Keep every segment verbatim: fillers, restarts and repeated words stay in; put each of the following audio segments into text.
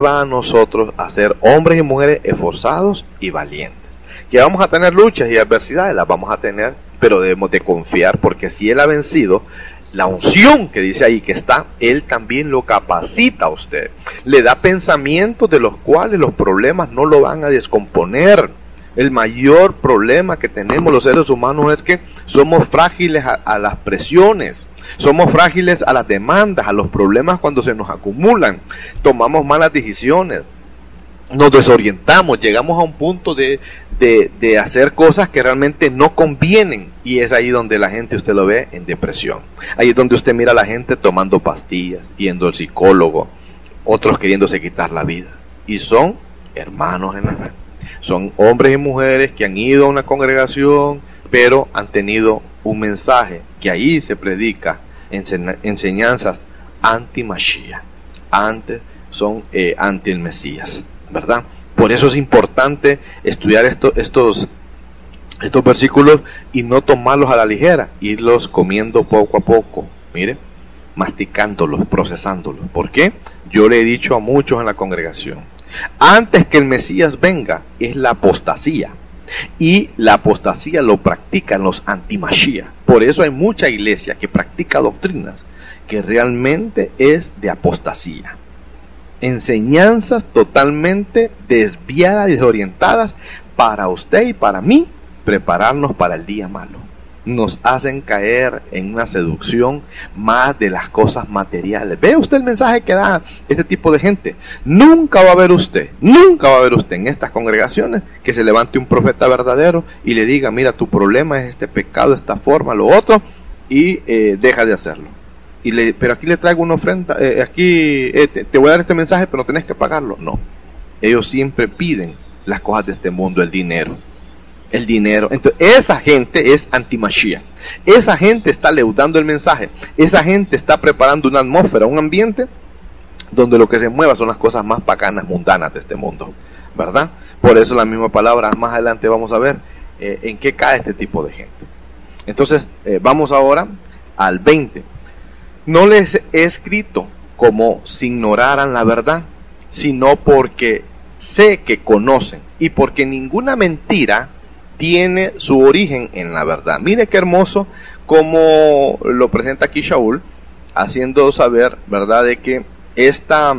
va a nosotros a ser hombres y mujeres esforzados y valientes. Que vamos a tener luchas y adversidades, las vamos a tener, pero debemos de confiar, porque si Él ha vencido, la unción que dice ahí que está, Él también lo capacita a usted. Le da pensamientos de los cuales los problemas no lo van a descomponer. El mayor problema que tenemos los seres humanos es que somos frágiles a, a las presiones. Somos frágiles a las demandas, a los problemas cuando se nos acumulan. Tomamos malas decisiones. Nos desorientamos, llegamos a un punto de, de, de hacer cosas que realmente no convienen, y es ahí donde la gente, usted lo ve, en depresión. Ahí es donde usted mira a la gente tomando pastillas, yendo al psicólogo, otros queriéndose quitar la vida, y son hermanos en la fe. Son hombres y mujeres que han ido a una congregación, pero han tenido un mensaje que ahí se predica, enseñ- enseñanzas anti-Mashiach, antes son eh, anti el Mesías, ¿verdad? Por eso es importante estudiar esto, estos, estos versículos y no tomarlos a la ligera, irlos comiendo poco a poco, mire, masticándolos, procesándolos. ¿Por qué? Yo le he dicho a muchos en la congregación, antes que el Mesías venga es la apostasía, y la apostasía lo practican los anti-Mashiach. Por eso hay mucha iglesia que practica doctrinas que realmente es de apostasía. Enseñanzas totalmente desviadas y desorientadas para usted y para mí, prepararnos para el día malo. Nos hacen caer en una seducción más de las cosas materiales. ¿Ve usted el mensaje que da este tipo de gente? Nunca va a ver usted, nunca va a ver usted en estas congregaciones que se levante un profeta verdadero y le diga, mira, tu problema es este pecado, esta forma, lo otro, y eh, deja de hacerlo. Y le, pero aquí le traigo una ofrenda, eh, aquí eh, te, te voy a dar este mensaje, pero no tenés que pagarlo. No, ellos siempre piden las cosas de este mundo, el dinero, el dinero. Entonces esa gente es anti-Mashiach, esa gente está leudando el mensaje, esa gente está preparando una atmósfera, un ambiente donde lo que se mueva son las cosas más bacanas, mundanas de este mundo, ¿verdad? Por eso la misma palabra, más adelante vamos a ver eh, en qué cae este tipo de gente. Entonces eh, vamos ahora al veinte. No les he escrito como si ignoraran la verdad, sino porque sé que conocen y porque ninguna mentira tiene su origen en la verdad. Mire qué hermoso como lo presenta aquí Shaul, haciendo saber, ¿verdad?, de que esta,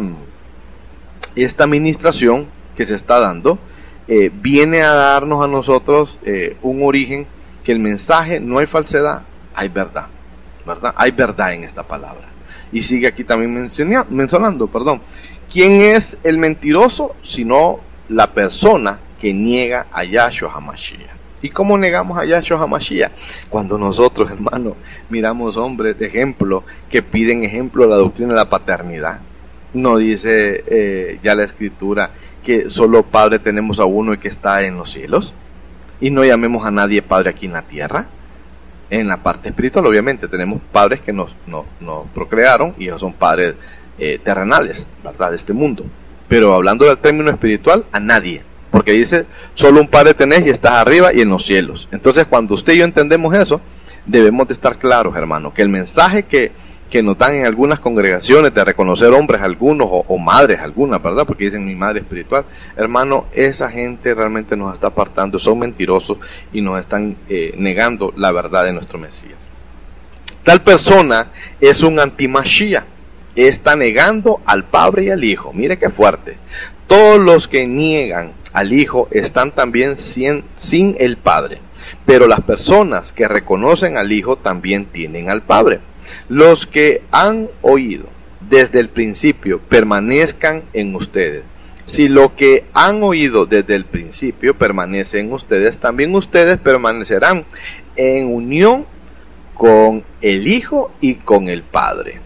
esta administración que se está dando eh, viene a darnos a nosotros eh, un origen, que el mensaje no hay falsedad, hay verdad. ¿Verdad? Hay verdad en esta palabra. Y sigue aquí también menciona, mencionando, perdón, ¿quién es el mentiroso? Sino la persona que niega a Yahshua HaMashiach. ¿Y cómo negamos a Yahshua HaMashiach? Cuando nosotros, hermanos, miramos hombres de ejemplo que piden ejemplo de la doctrina de la paternidad. No dice eh, ya la escritura que solo Padre tenemos a uno y que está en los cielos, y no llamemos a nadie Padre aquí en la tierra. En la parte espiritual, obviamente, tenemos padres que nos, nos, nos procrearon y ellos son padres eh, terrenales, ¿verdad?, de este mundo. Pero hablando del término espiritual, a nadie. Porque dice, solo un padre tenés y estás arriba y en los cielos. Entonces, cuando usted y yo entendemos eso, debemos de estar claros, hermano, que el mensaje que, que nos dan en algunas congregaciones de reconocer hombres algunos o, o madres algunas, ¿verdad?, porque dicen mi madre espiritual, hermano, esa gente realmente nos está apartando, son mentirosos y nos están eh, negando la verdad de nuestro Mesías. Tal persona es un anti-Mashiach, está negando al Padre y al Hijo. Mire qué fuerte. Todos los que niegan al Hijo están también sin, sin el Padre, pero las personas que reconocen al Hijo también tienen al Padre. Los que han oído desde el principio permanezcan en ustedes. Si lo que han oído desde el principio permanece en ustedes, también ustedes permanecerán en unión con el Hijo y con el Padre.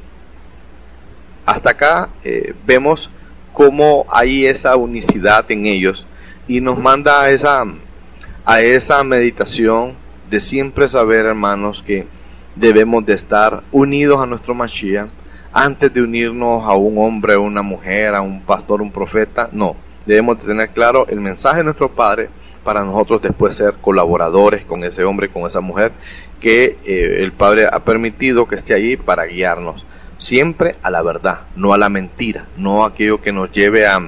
Hasta acá eh, vemos cómo hay esa unicidad en ellos, y nos manda a esa, a esa meditación de siempre saber, hermanos, que debemos de estar unidos a nuestro Mashiach antes de unirnos a un hombre, a una mujer, a un pastor, un profeta. No, debemos de tener claro el mensaje de nuestro Padre para nosotros después ser colaboradores con ese hombre, con esa mujer que eh, el Padre ha permitido que esté allí para guiarnos siempre a la verdad, no a la mentira, no a aquello que nos lleve a